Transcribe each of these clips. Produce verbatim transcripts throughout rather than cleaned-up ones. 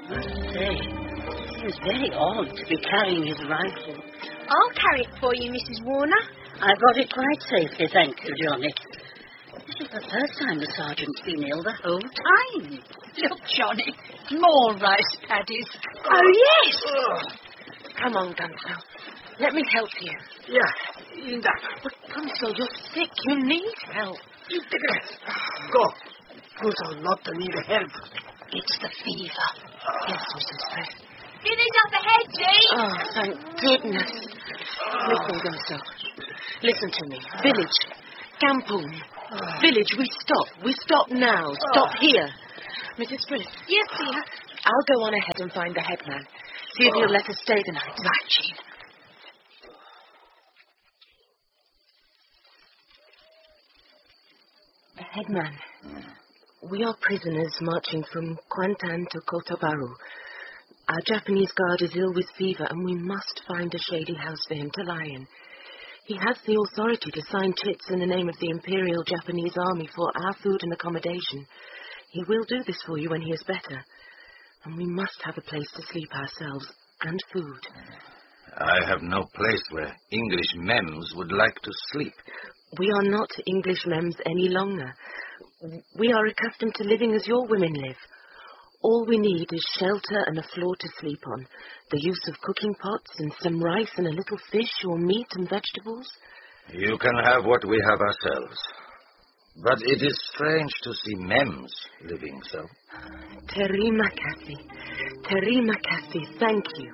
must say, it seems very odd to be carrying his rifle. I'll carry it for you, Missus Warner. I've got it quite safely, thank you, Johnny. This is the first time the sergeant's been ill the whole time. Look, Johnny, more rice paddies. Oh, yes. Come on, Gunsel. Let me help you. Yeah, Linda. But, Gunsel, you're sick. You need help. You take it. Go. Gunsel not to need help. It's the fever. Yes, Missus Frith. Finish up ahead, Jane. Oh, thank goodness. Listen, Gunsel. Listen to me. Village. Kampoon. Oh. Village, we stop. We stop now. Stop oh. here. Missus Frith. Yes, dear. I'll go on ahead and find the headman. See if oh. he'll let us stay the night. Right, Jean. Headman, we are prisoners marching from Kwantan to Kotabaru. Our Japanese guard is ill with fever, and we must find a shady house for him to lie in. He has the authority to sign chits in the name of the Imperial Japanese Army for our food and accommodation. He will do this for you when he is better. And we must have a place to sleep ourselves, and food. I have no place where English mems would like to sleep. We are not English mems any longer. We are accustomed to living as your women live. All we need is shelter and a floor to sleep on, the use of cooking pots and some rice and a little fish or meat and vegetables. You can have what we have ourselves. But it is strange to see mems living so. Terima kasih. Terima kasih. Thank you.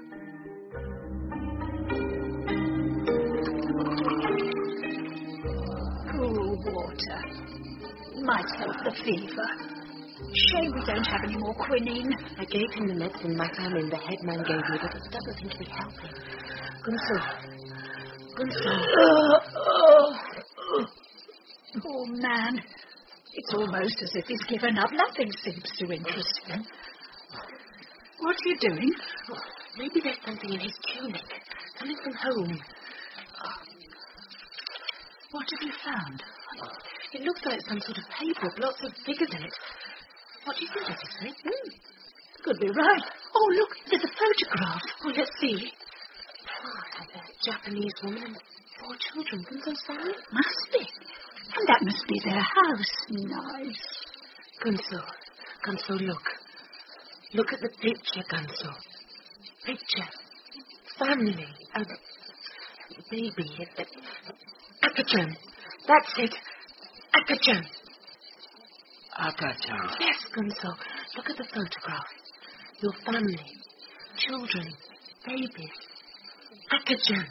Cool water. Might help the fever. Shame we don't have any more quinine. I gave him the medicine Matamin the headman gave me, but it doesn't seem to be helping. Gunsel. Gunsel. Poor man. It's almost as if he's given up. Nothing seems to interest him. What are you doing? Oh, maybe there's something in his tunic. Coming from home. What have you found? It looks like some sort of paper, lots of figures in it. What do you think, Missus Frith? Hmm. Could be right. Oh, look, there's a photograph. Oh, let's see. Oh, a Japanese woman and four children. Gunso's family? Must be. And that must be their house. Nice. Gunso. Gunso, look. Look at the picture, Gunso. Picture. Family. A baby. A, a, Akachan. That's it. Akachan. Akachan. Yes, Gunso. Look at the photograph. Your family. Children. Babies. Akachan.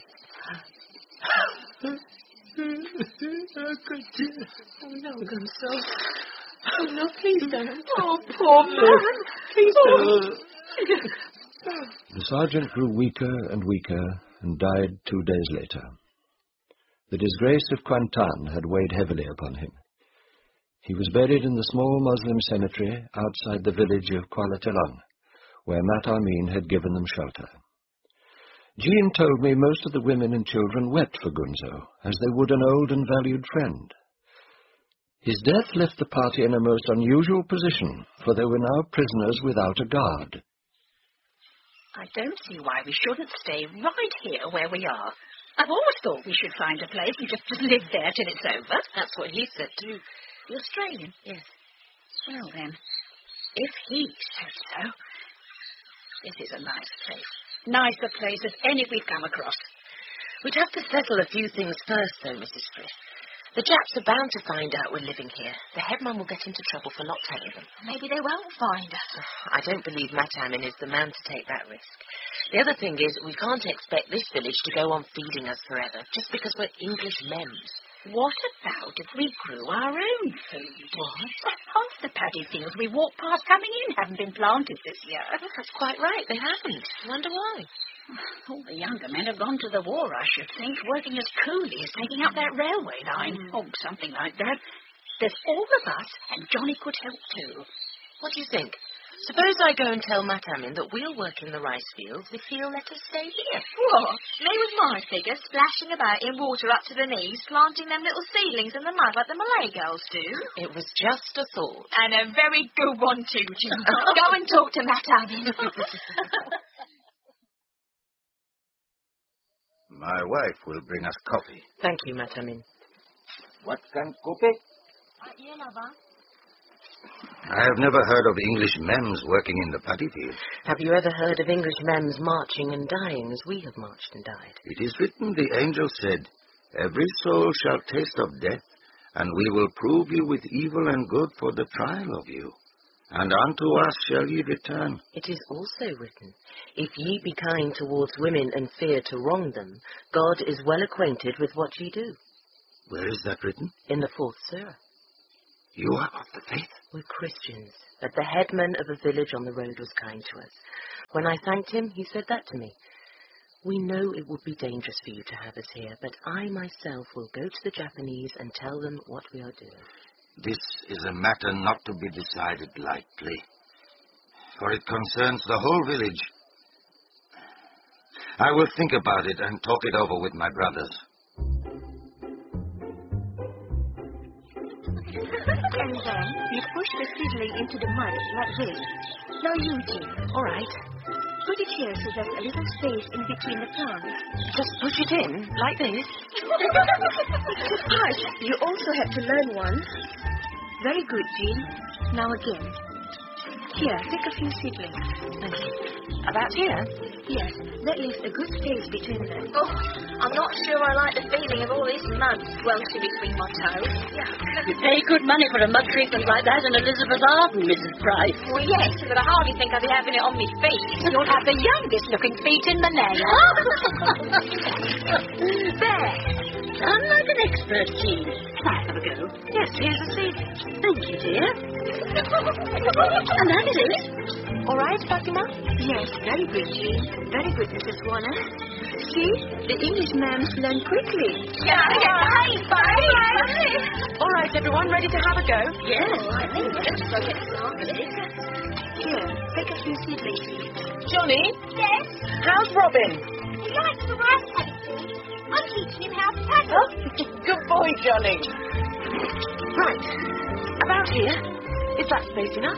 Akachan. Oh, no, Gunso. Oh, no, please don't. Oh, poor man. Please don't. The sergeant grew weaker and weaker and died two days later. The disgrace of Kwantan had weighed heavily upon him. He was buried in the small Muslim cemetery outside the village of Kuala Telong, where Mat Amin had given them shelter. Jean told me most of the women and children wept for Gunso, as they would an old and valued friend. His death left the party in a most unusual position, for they were now prisoners without a guard. I don't see why we shouldn't stay right here where we are. I've always thought we should find a place and just, just live there till it's over. That's what he said too. The Australian? Yes. Well then, if he says so, this is a nice place. Nicer place as any we've come across. We'd have to settle a few things first, though, Missus Frith. The Japs are bound to find out we're living here. The headman will get into trouble for not telling them. Maybe they won't find us. I don't believe Matamin is the man to take that risk. The other thing is, we can't expect this village to go on feeding us forever, just because we're English mems. What about if we grew our own food? What? Half the paddy fields we walk past coming in haven't been planted this year. Yes, that's quite right. They haven't. I wonder why. All the younger men have gone to the war, I should think, working as coolies, taking up that railway line. Mm. Oh, something like that. There's all of us, and Johnny could help too. What do you think? Suppose I go and tell Matamin that we'll work in the rice fields if he'll let us stay here. What? Me with my figure splashing about in water up to the knees, planting them little seedlings in the mud like the Malay girls do? It was just a thought. And a very good one too, Jim. Go and talk to Matamin. My wife will bring us coffee. Thank you, Matamin. What can coffee? Right here, lover. I have never heard of English mems working in the paddy field. Have you ever heard of English mems marching and dying as we have marched and died? It is written, the angel said, every soul shall taste of death, and we will prove you with evil and good for the trial of you. And unto us shall ye return. It is also written, if ye be kind towards women and fear to wrong them, God is well acquainted with what ye do. Where is that written? In the fourth surah. You are of the faith? We're Christians, but the headman of a village on the road was kind to us. When I thanked him, he said that to me. We know it would be dangerous for you to have us here, but I myself will go to the Japanese and tell them what we are doing. This is a matter not to be decided lightly, for it concerns the whole village. I will think about it and talk it over with my brothers. And then you push the seedling into the mud like this. Now you, Jim. All right. Put it here so there's a little space in between the plants. Just push it in, like this. Hush, you also have to learn once. Very good, Jean. Now again. Here, pick a few seedlings. Thank you. About here? Yes, that leaves a good space between them. Oh, I'm not sure I like the feeling of all this mud squelching between my toes. You pay good money for a mud treatment like that in Elizabeth Arden, Missus Price. Well, yes, but I hardly think I'll be having it on my feet. You'll have the youngest looking feet in Malaya. There. Done like an expert, Jean. Can I have a go? Yes, here's a seed. Thank you, dear. And that is it. All right, Fatima? Yes, very good, Jean. Very good, Missus Warner. See, the English ma'ams learn quickly. Yeah, yeah, bye. All right, everyone, ready to have a go? Yes. I think let's go get started. Here, take a few seedlings. Johnny? Yes? How's Robin? He likes the rice paddy. I'm teaching him how to paddle. Good boy, Johnny. Right. About here. Is that space enough?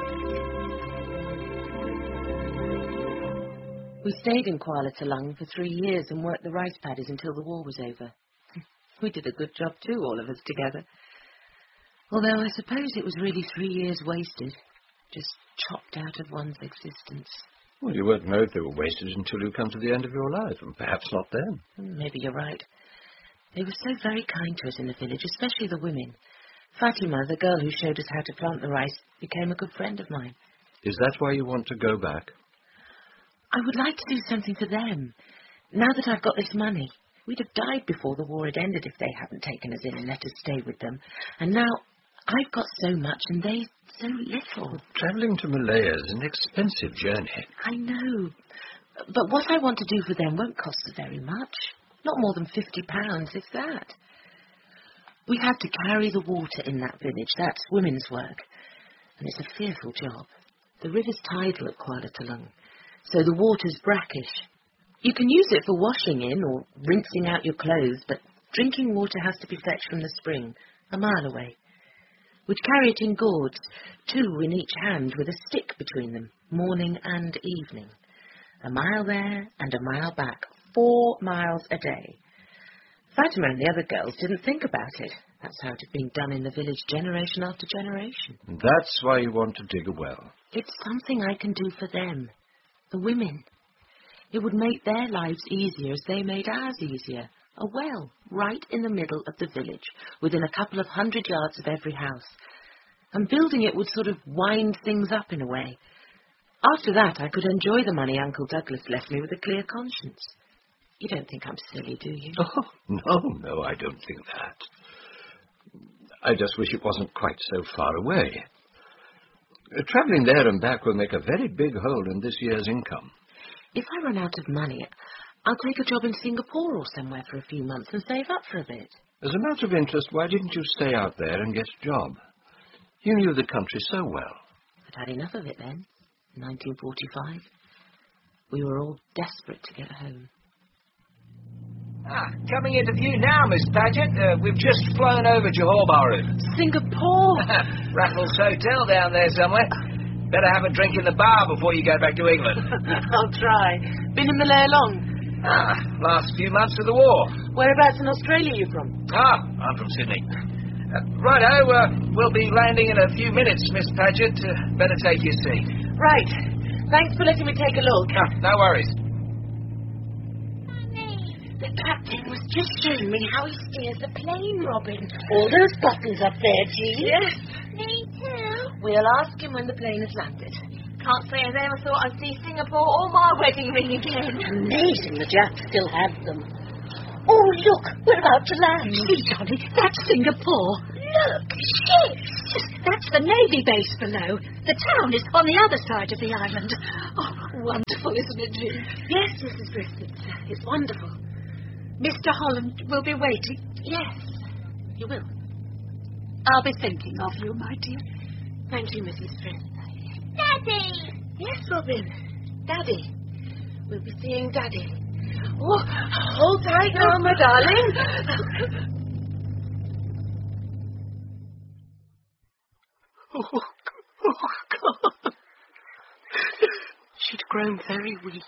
We stayed in Kuala Talang for three years and worked the rice paddies until the war was over. We did a good job too, all of us together. Although I suppose it was really three years wasted, just chopped out of one's existence. Well, you won't know if they were wasted until you come to the end of your life, and perhaps not then. Maybe you're right. They were so very kind to us in the village, especially the women. Fatima, the girl who showed us how to plant the rice, became a good friend of mine. Is that why you want to go back? I would like to do something for them. Now that I've got this money, we'd have died before the war had ended if they hadn't taken us in and let us stay with them. And now I've got so much and they so little. Well, travelling to Malaya is an expensive journey. I know. But what I want to do for them won't cost us very much. Not more than fifty pounds, if that. We have to carry the water in that village. That's women's work. And it's a fearful job. The river's tidal at Kuala Talang, so the water's brackish. You can use it for washing in or rinsing out your clothes, but drinking water has to be fetched from the spring, a mile away. We'd carry it in gourds, two in each hand with a stick between them, morning and evening. A mile there and a mile back, four miles a day. Fatima and the other girls didn't think about it. That's how it had been done in the village generation after generation. And that's why you want to dig a well. It's something I can do for them, the women. It would make their lives easier as they made ours easier. A well, right in the middle of the village, within a couple of hundred yards of every house. And building it would sort of wind things up in a way. After that, I could enjoy the money Uncle Douglas left me with a clear conscience. You don't think I'm silly, do you? Oh, no, no, I don't think that. I just wish it wasn't quite so far away. Uh, travelling there and back will make a very big hole in this year's income. If I run out of money, I'll take a job in Singapore or somewhere for a few months and save up for a bit. As a matter of interest, why didn't you stay out there and get a job? You knew the country so well. I'd had enough of it then. nineteen forty-five. We were all desperate to get home. Ah, coming into view now, Miss Paget. Uh, we've just flown over Johor Bahru. Singapore! Raffles Hotel down there somewhere. Better have a drink in the bar before you go back to England. I'll try. Been in Malaya long? Ah, last few months of the war. Whereabouts in Australia are you from? Ah, I'm from Sydney. Uh, righto, uh, we'll be landing in a few minutes, Miss Paget. Uh, better take your seat. Right. Thanks for letting me take a look. Ah, no worries. The captain was just showing me how he steers the plane, Robin. All those buttons up there, Jean. Yes. Me too. We'll ask him when the plane has landed. Can't say I ever thought I'd see Singapore or my wedding ring again. Amazing the Japs still have them. Oh, look, we're about to land. See, Johnny, that's Singapore. Look, ships. That's the Navy base below. The town is on the other side of the island. Oh, wonderful, isn't it, Jean? Yes, Missus Griffith. It's wonderful. Mister Holland will be waiting. Yes, you will. I'll be thinking of you, my dear. Thank you, Missus Frith. Daddy! Yes, Robin. Daddy. We'll be seeing Daddy. Oh, hold tight now, my darling. Oh, oh, God. She'd grown very weak.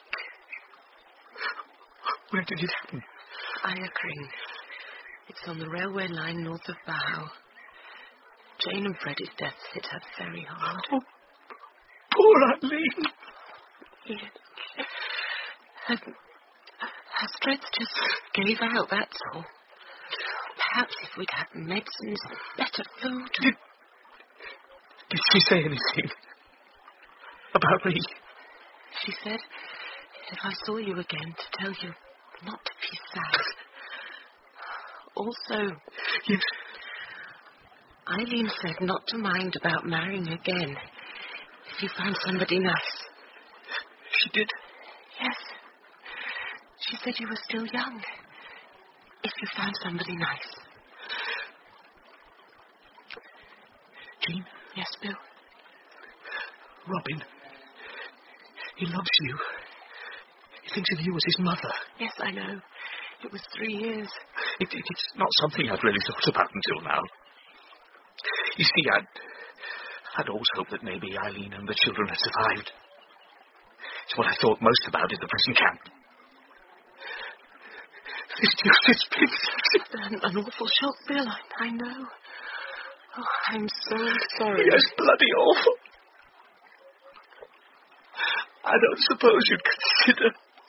Where did it happen? Ayakring. It's on the railway line north of Bahau. Jane and Freddie's death hit her very hard. Oh, poor Eileen. Yes. Her, her strength just gave out, that's all. Perhaps if we'd had medicines, better food. Did, did she say anything about me? She said if I saw you again to tell you not to be sad. Also, yes. Eileen said not to mind about marrying again if you found somebody nice. She did? Yes. She said you were still young if you found somebody nice. Jean? Yes, Bill? Robin. He loves you. He thinks of you as his mother. Yes, I know. It was three years. It, it, it's not something I'd really thought about until now. You see, I'd, I'd always hoped that maybe Eileen and the children had survived. It's what I thought most about in the prison camp. This news has been such an, an awful shock, Bill. I, I know. Oh, I'm so sorry. Yes, bloody awful. I don't suppose you'd consider...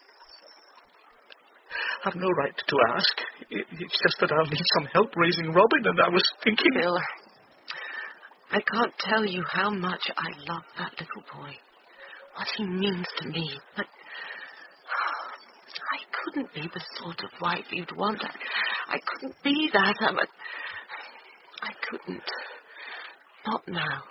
I've no right to ask. It, it's just that I'll need some help raising Robin, and I was thinking... Bill, I can't tell you how much I love that little boy. What he means to me. But I couldn't be the sort of wife you'd want. I, I couldn't be that. I'm a, I couldn't. Not now.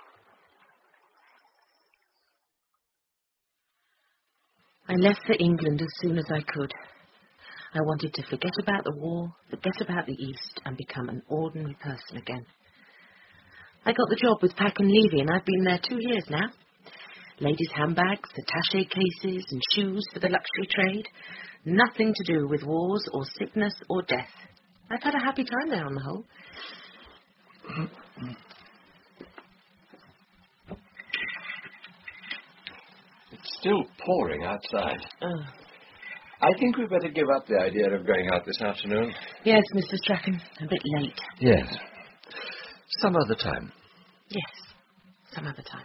I left for England as soon as I could. I wanted to forget about the war, forget about the East, and become an ordinary person again. I got the job with Pack and Levy, and I've been there two years now. Ladies' handbags, attaché cases, and shoes for the luxury trade. Nothing to do with wars or sickness or death. I've had a happy time there on the whole. It's still pouring outside. Oh. I think we'd better give up the idea of going out this afternoon. Yes, Mister Strachan. A bit late. Yes. Some other time. Yes, some other time.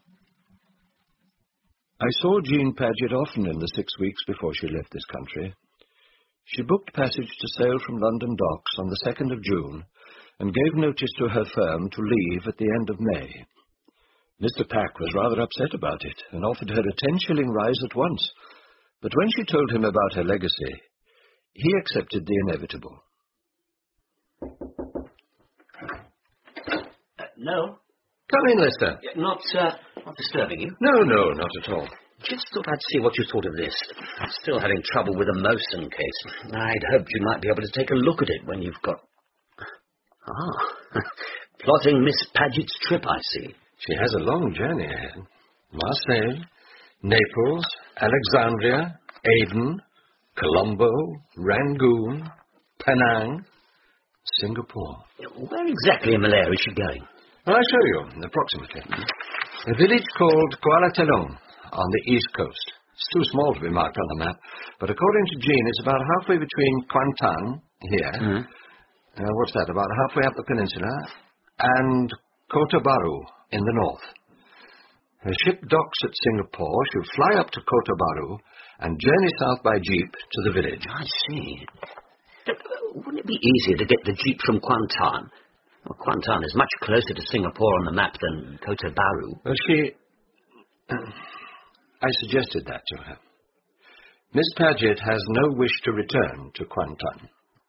I saw Jean Paget often in the six weeks before she left this country. She booked passage to sail from London docks on the second of June and gave notice to her firm to leave at the end of May. Mister Pack was rather upset about it and offered her a ten-shilling rise at once, but when she told him about her legacy, he accepted the inevitable. Uh, no. Come in, Lester. Not, uh, not disturbing you? No, no, not at all. Just thought I'd see what you thought of this. I'm still having trouble with the Mawson case. I'd hoped you might be able to take a look at it when you've got... Ah, plotting Miss Paget's trip, I see. She has a long journey ahead. Marseille, Naples, Alexandria, Aden, Colombo, Rangoon, Penang, Singapore. Where exactly in Malaya is she going? I'll show you, approximately. A village called Kuala Telong on the east coast. It's too small to be marked on the map, but according to Jean, it's about halfway between Kuantan, here, mm. uh, what's that, about halfway up the peninsula, and Kota Baru in the north. Her ship docks at Singapore. She'll fly up to Kota Baru and journey south by jeep to the village. I see. Wouldn't it be easier to get the jeep from Kuantan? Well, Kuantan is much closer to Singapore on the map than Kota Baru. Well, she... I suggested that to her. Miss Paget has no wish to return to Kuantan.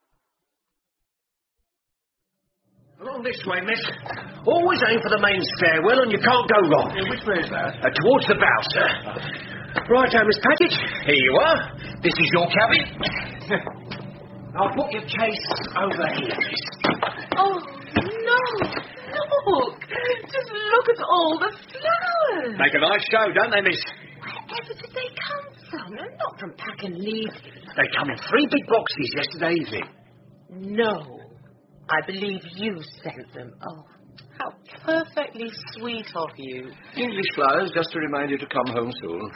Along this way, miss. Always aim for the main stairwell and you can't go wrong. Yeah, which way is that? Uh, towards the bow, sir. Right, uh, Miss Paget. Here you are. This is your cabin. I'll put your case over here, miss. Oh, no. Look. Just look at all the flowers. Make a nice show, don't they, miss? Wherever did they come from? They're not from Pack and Leave. They come in three big boxes yesterday evening. No. I believe you sent them. Oh, how perfectly sweet of you. English flowers, just to remind you to come home soon.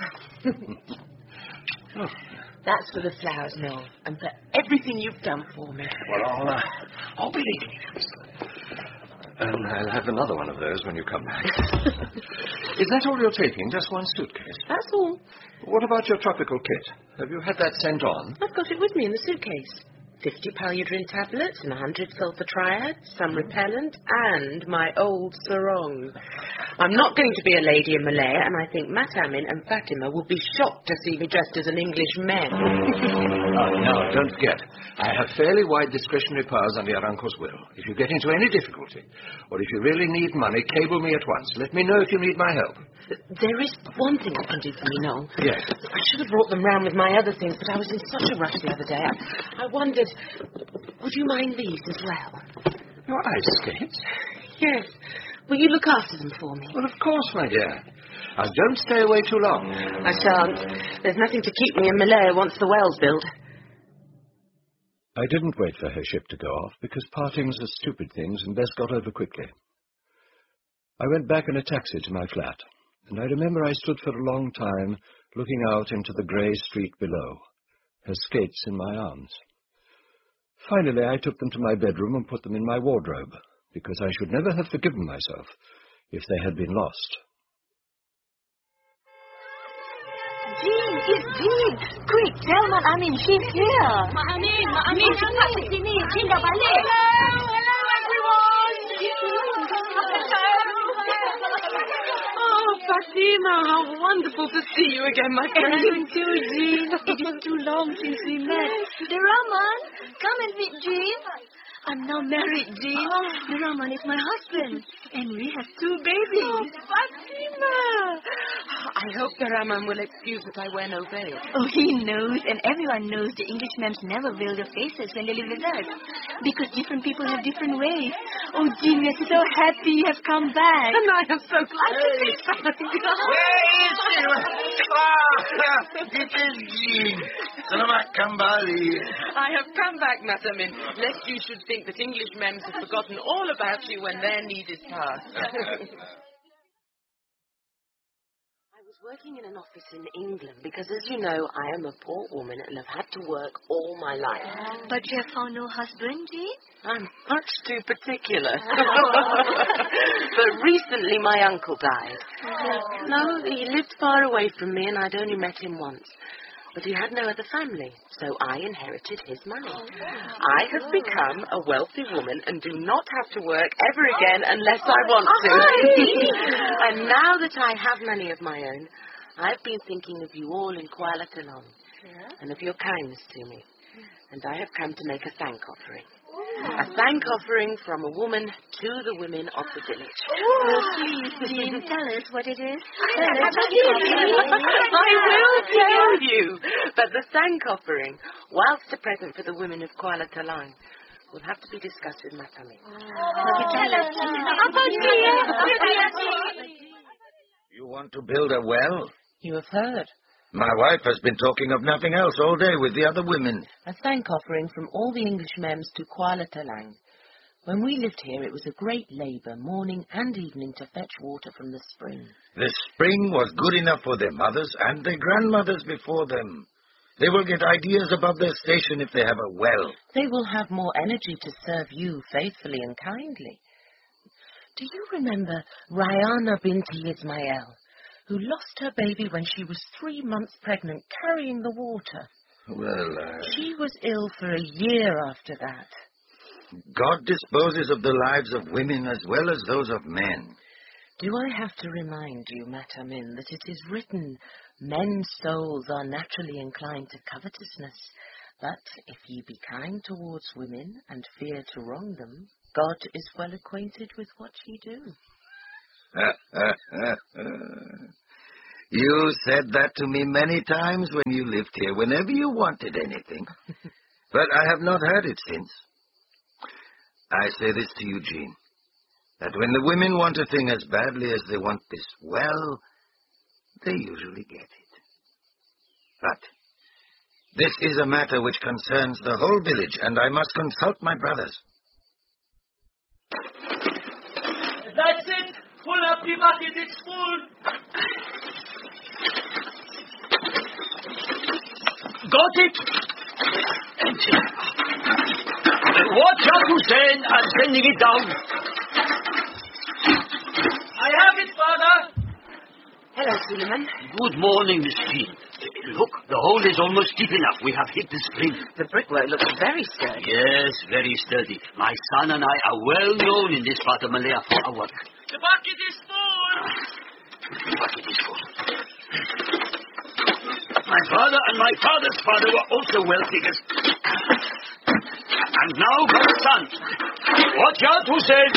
Oh. That's for the flowers, Noel, and for everything you've done for me. Well, I'll, uh, I'll be leaving you. And I'll have another one of those when you come back. Is that all you're taking? Just one suitcase? That's all. What about your tropical kit? Have you had that sent on? I've got it with me in the suitcase. Fifty Paludirin tablets and a hundred sulfur triads, some repellent, and my old sarong. I'm not going to be a lady in Malaya, and I think Matamin and Fatima will be shocked to see me dressed as an English man. Oh, no, don't forget. I have fairly wide discretionary powers under your uncle's will. If you get into any difficulty, or if you really need money, cable me at once. Let me know if you need my help. There is one thing I can do for me, Noel. Yes. I should have brought them round with my other things, but I was in such a rush the other day. I, I wondered, would you mind these as well? Your ice skates? Yes. Will you look after them for me? Well, of course, my dear. Now, don't stay away too long. I shan't. There's nothing to keep me in Malaya once the well's built. I didn't wait for her ship to go off, because partings are stupid things and best got over quickly. I went back in a taxi to my flat, and I remember I stood for a long time looking out into the grey street below, her skates in my arms. Finally, I took them to my bedroom and put them in my wardrobe, because I should never have forgiven myself if they had been lost. Jean, it's Jean. Quick, tell Mak Amin she's here. Mak Amin, Mak Amin, cepat ke sini. Jean dah balik. Hello, hello everyone. Oh, Fatima, how wonderful to see you again, my friend. And you too, Jean. It is too long since we met. Deraman, come and meet Jean. I'm now married, Jean. Oh. Deraman is my husband. And we have two babies. Oh, Fatima. I hope Deraman will excuse that I wear no veil. Oh, he knows. And everyone knows the English ma'ams never veil their faces when they live with us. Because different people have different ways. Oh, Jean, we're so happy you have come back. And I am so glad to be back. Where is she? Ah, it is Jean. Selamat kembali. I have come back, Matamin, lest you should think that English mems have forgotten all about you when their need is past. I was working in an office in England because, as you know, I am a poor woman and have had to work all my life. But you have found no husband, Jean? I'm much too particular. But recently my uncle died. No, he lived far away from me and I'd only met him once. But he had no other family, so I inherited his money. I have become a wealthy woman and do not have to work ever again unless I want to. And now that I have money of my own, I've been thinking of you all in Kuala Telong and of your kindness to me. And I have come to make a thank offering. A thank offering from a woman to the women of the village. Oh, please, Jean, tell us what it is. I will tell you. But the thank offering, whilst a present for the women of Kuala Telong, will have to be discussed with Matami. You want to build a well? You have heard. My wife has been talking of nothing else all day with the other women. A thank offering from all the English mems to Kuala Talang. When we lived here, it was a great labour, morning and evening, to fetch water from the spring. The spring was good enough for their mothers and their grandmothers before them. They will get ideas above their station if they have a well. They will have more energy to serve you faithfully and kindly. Do you remember Rayana binti Ismail, who lost her baby when she was three months pregnant, carrying the water? Well, uh... She was ill for a year after that. God disposes of the lives of women as well as those of men. Do I have to remind you, Matamin, that it is written, men's souls are naturally inclined to covetousness, but if ye be kind towards women and fear to wrong them, God is well acquainted with what ye do. You said that to me many times when you lived here, whenever you wanted anything. But I have not heard it since. I say this to you, Jean, that when the women want a thing as badly as they want this well, they usually get it. But this is a matter which concerns the whole village, and I must consult my brothers. That's it! Pull up the bucket, it's full! Got it! Empty. Watch out, Hussein! I'm sending it down. I have it, Father! Hello, Suleiman. Good morning, Miss Jean. Look, the hole is almost deep enough. We have hit the spring. The brickwork looks very sturdy. Yes, very sturdy. My son and I are well known in this part of Malaya for our work. The bucket is full! The bucket is full. My father and my father's father were also well diggers. And now for the son. Watch out, Hussein!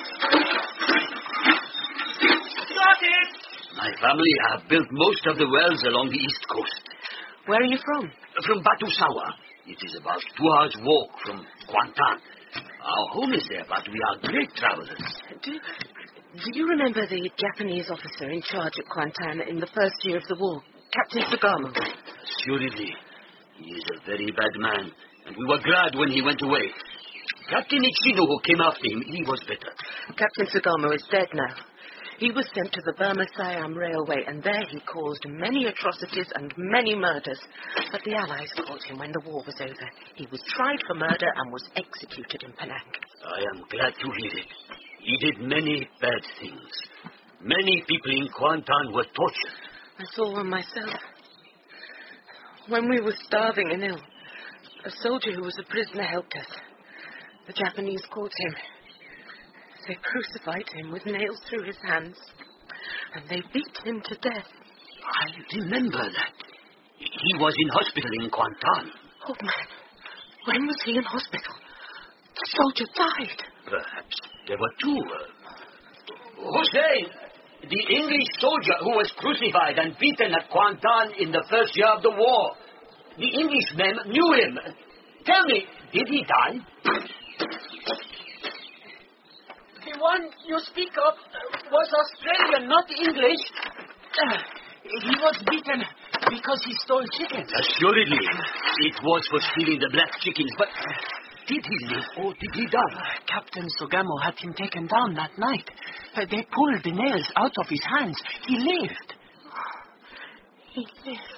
Got it! My family have built most of the wells along the east coast. Where are you from? From Batu Sawa. It is about two hours' walk from Kuantan. Our home is there, but we are great travellers. Do, do you remember the Japanese officer in charge at Kuantan in the first year of the war? Captain Sagamo? Assuredly. He is a very bad man, and we were glad when he went away. Captain Ichino, who came after him, he was better. Captain Sagamo is dead now. He was sent to the Burma-Siam Railway, and there he caused many atrocities and many murders. But the Allies caught him when the war was over. He was tried for murder and was executed in Penang. I am glad to hear it. He did many bad things. Many people in Kuantan were tortured. I saw one myself. When we were starving and ill, a soldier who was a prisoner helped us. The Japanese caught him. They crucified him with nails through his hands, and they beat him to death. I remember that. He was in hospital in Kuantan. Oh, man. When was he in hospital? The soldier died. Perhaps there were two. Uh... Hussein, the English soldier who was crucified and beaten at Kuantan in the first year of the war. The Englishmen knew him. Tell me, did he die? The one you speak of was Australian, not English. Uh, he was beaten because he stole chickens. Assuredly. It was for stealing the black chickens, but did he live or did he die? Uh, Captain Sogamo had him taken down that night. Uh, they pulled the nails out of his hands. He lived. He lived.